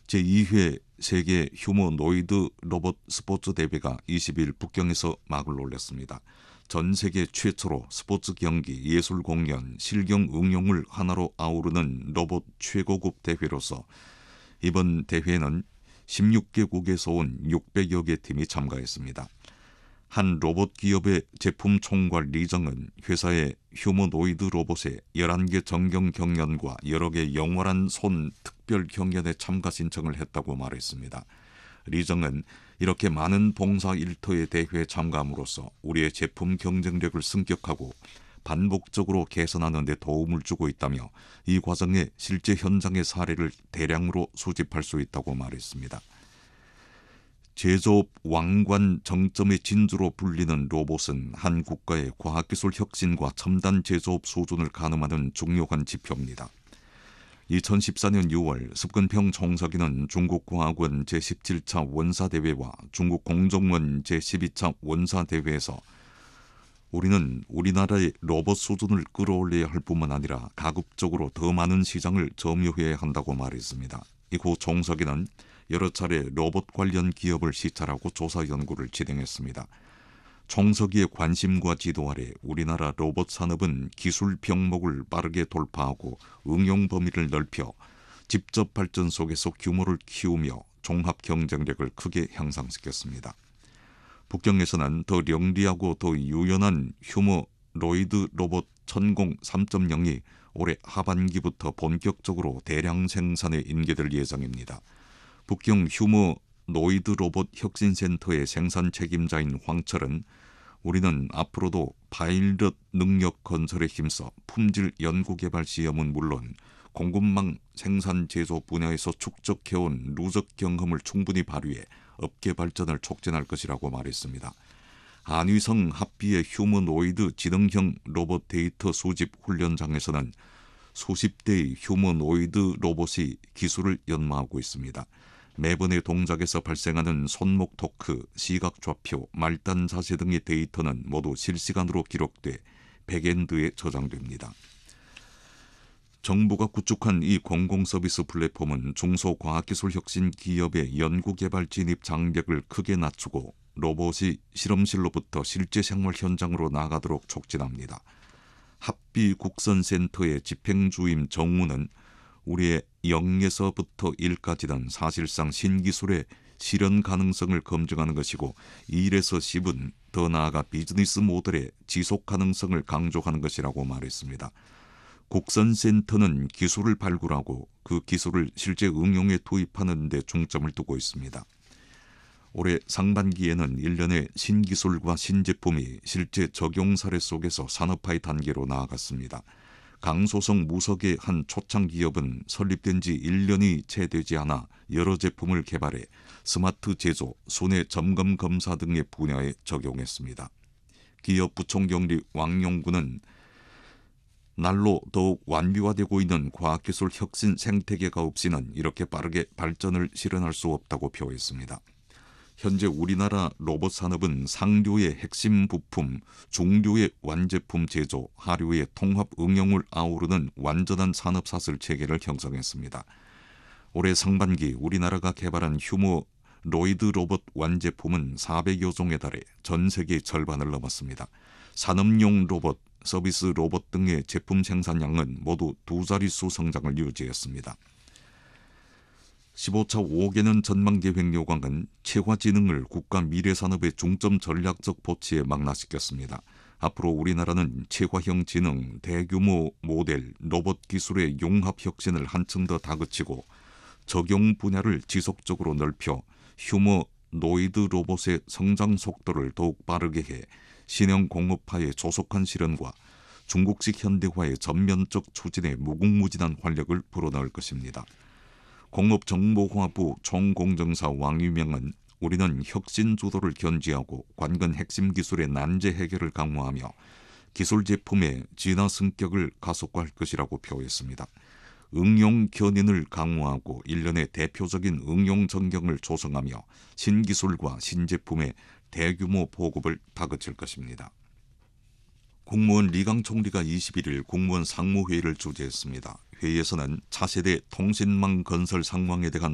제2회 세계 휴머노이드 로봇 스포츠 대회가 20일 북경에서 막을 올렸습니다. 전 세계 최초로 스포츠 경기, 예술 공연, 실경 응용을 하나로 아우르는 로봇 최고급 대회로서 이번 대회에는 16개국에서 온 600여 개 팀이 참가했습니다. 한 로봇 기업의 제품 총괄 리정은 회사의 휴머노이드 로봇의 11개 정경 경연과 여러 개 영원한 손 특별 경연에 참가 신청을 했다고 말했습니다. 리정은 이렇게 많은 봉사 일터의 대회에 참가함으로써 우리의 제품 경쟁력을 승격하고 반복적으로 개선하는 데 도움을 주고 있다며 이 과정에 실제 현장의 사례를 대량으로 수집할 수 있다고 말했습니다. 제조업 왕관 정점의 진주로 불리는 로봇은 한 국가의 과학기술 혁신과 첨단 제조업 수준을 가늠하는 중요한 지표입니다. 2014년 6월 습근평 총서기는 중국과학원 제17차 원사대회와 중국 공정원 제12차 원사대회에서 우리는 우리나라의 로봇 수준을 끌어올려야 할 뿐만 아니라 가급적으로 더 많은 시장을 점유해야 한다고 말했습니다. 이후 총서기는 여러 차례 로봇 관련 기업을 시찰하고 조사 연구를 진행했습니다. 총서기의 관심과 지도 아래 우리나라 로봇 산업은 기술 병목을 빠르게 돌파하고 응용 범위를 넓혀 직접 발전 속에서 규모를 키우며 종합 경쟁력을 크게 향상시켰습니다. 북경에서는 더 영리하고 더 유연한 휴머노이드 로봇 천공 3.0이 올해 하반기부터 본격적으로 대량 생산에 인계될 예정입니다. 북경 휴머노이드 로봇 혁신센터의 생산 책임자인 황철은 우리는 앞으로도 파일럿 능력 건설에 힘써 품질 연구개발 시험은 물론 공급망 생산 제조 분야에서 축적해온 누적 경험을 충분히 발휘해 업계 발전을 촉진할 것이라고 말했습니다. 한위성 합비의 휴머노이드 지능형 로봇 데이터 수집 훈련장에서는 수십 대의 휴머노이드 로봇이 기술을 연마하고 있습니다. 매번의 동작에서 발생하는 손목 토크, 시각 좌표, 말단 자세 등의 데이터는 모두 실시간으로 기록돼 백엔드에 저장됩니다. 정부가 구축한 이 공공서비스 플랫폼은 중소과학기술 혁신 기업의 연구개발 진입 장벽을 크게 낮추고 로봇이 실험실로부터 실제 생활 현장으로 나가도록 촉진합니다. 합비국선센터의 집행주임 정우는 우리의 0에서부터 1까지는 사실상 신기술의 실현 가능성을 검증하는 것이고 1에서 10은 더 나아가 비즈니스 모델의 지속 가능성을 강조하는 것이라고 말했습니다. 국선센터는 기술을 발굴하고 그 기술을 실제 응용에 투입하는 데 중점을 두고 있습니다. 올해 상반기에는 일련의 신기술과 신제품이 실제 적용 사례 속에서 산업화의 단계로 나아갔습니다. 강소성 무석의 한 초창 기업은 설립된 지 1년이 채 되지 않아 여러 제품을 개발해 스마트 제조, 손해 점검 검사 등의 분야에 적용했습니다. 기업 부총경리 왕용구는 날로 더욱 완비화되고 있는 과학기술 혁신 생태계가 없이는 이렇게 빠르게 발전을 실현할 수 없다고 표했습니다. 현재 우리나라 로봇 산업은 상류의 핵심 부품, 중류의 완제품 제조, 하류의 통합 응용을 아우르는 완전한 산업사슬 체계를 형성했습니다. 올해 상반기 우리나라가 개발한 휴머노이드 로봇 완제품은 400여 종에 달해 전 세계 절반을 넘었습니다. 산업용 로봇, 서비스 로봇 등의 제품 생산량은 모두 두 자릿수 성장을 유지했습니다. 15차 5개년 전망계획 요강은 체화지능을 국가 미래산업의 중점 전략적 보치에 망라시켰습니다. 앞으로 우리나라는 체화형 지능, 대규모 모델, 로봇 기술의 융합 혁신을 한층 더 다그치고 적용 분야를 지속적으로 넓혀 휴머노이드 로봇의 성장 속도를 더욱 빠르게 해 신형 공업화의 조속한 실현과 중국식 현대화의 전면적 추진에 무궁무진한 활력을 불어넣을 것입니다. 공업정보화부 총공정사 왕유명은 우리는 혁신 주도를 견지하고 관건 핵심 기술의 난제 해결을 강화하며 기술 제품의 진화 승격을 가속화할 것이라고 표했습니다. 응용 견인을 강화하고 일련의 대표적인 응용 전경을 조성하며 신기술과 신제품의 대규모 보급을 다그칠 것입니다. 국무원 리강 총리가 21일 국무원 상무회의를 주재했습니다. 회의에서는 차세대 통신망 건설 상황에 대한